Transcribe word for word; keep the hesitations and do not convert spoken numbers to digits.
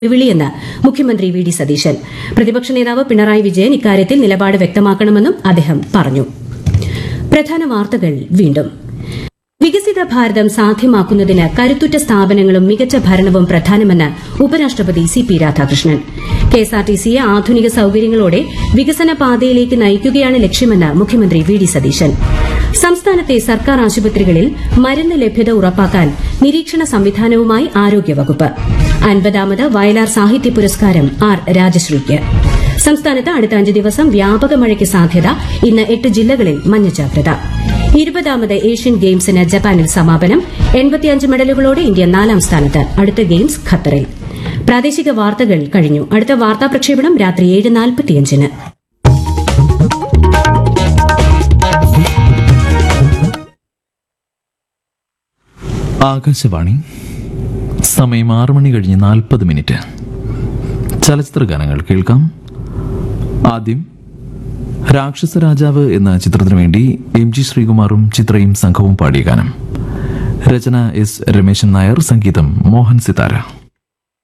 വിളിയെന്ന് മുഖ്യമന്ത്രി V D Satheesan. പ്രതിപക്ഷ നേതാവ് പിണറായി വിജയൻ ഇക്കാര്യത്തിൽ നിലപാട് വ്യക്തമാക്കണമെന്നും അദ്ദേഹം പറഞ്ഞു. പ്രധാന വാർത്തകൾ വീണ്ടും. വികസിത ഭാരതം സാധ്യമാക്കുന്നതിന് കരുത്തുറ്റ സ്ഥാപനങ്ങളും മികച്ച ഭരണവും പ്രധാനമെന്ന് ഉപരാഷ്ട്രപതി സി പി രാധാകൃഷ്ണൻ. കെഎസ്ആർടിസിയെ ആധുനിക സൌകര്യങ്ങളോടെ വികസന പാതയിലേക്ക് നയിക്കുകയാണ് ലക്ഷ്യമെന്ന് മുഖ്യമന്ത്രി വി ഡി സതീശൻ. സംസ്ഥാനത്തെ സർക്കാർ ആശുപത്രികളിൽ മരുന്ന് ലഭ്യത ഉറപ്പാക്കാൻ നിരീക്ഷണ സംവിധാനവുമായി ആരോഗ്യവകുപ്പ്. അൻപതാമത് വയലാർ സാഹിത്യ പുരസ്കാരം ആർ രാജശ്രീക്ക്. സംസ്ഥാനത്ത് അടുത്ത അഞ്ച് ദിവസം വ്യാപക മഴയ്ക്ക് സാധ്യത. ഇന്ന് എട്ട് ജില്ലകളിൽ മഞ്ഞ ജാഗ്രത. ഇരുപതാമത് ഏഷ്യൻ ഗെയിംസിന് ജപ്പാനിൽ സമാപനം. എൺപത്തിയഞ്ച് മെഡലുകളോടെ ഇന്ത്യ നാലാം സ്ഥാനത്ത്. അടുത്ത ഗെയിംസ് ഖത്തറിൽ. പ്രാദേശിക വാർത്തകൾ കഴിഞ്ഞു. അടുത്ത വാർത്താ പ്രക്ഷേപണം രാത്രി ഏഴ് നാൽപ്പത്തിയഞ്ചിന്. ആകാശവാണി. സമയം ആറ് മണി കഴിഞ്ഞ് നാൽപ്പത് മിനിറ്റ്. ചലച്ചിത്ര ഗാനങ്ങൾ കേൾക്കാം. ആദ്യം രാക്ഷസ രാജാവ് എന്ന ചിത്രത്തിനു വേണ്ടി എം ജി ശ്രീകുമാറും ചിത്രയും സംഘവും പാടിയ ഗാനം. രചന എസ് രമേശൻ നായർ, സംഗീതം മോഹൻ സിതാര.